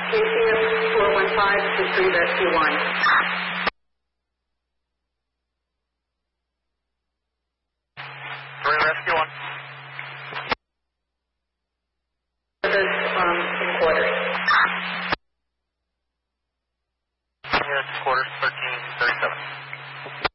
KCF 415 to 3 Rescue 1. Rescue 1. In quarters. Yes, quarters.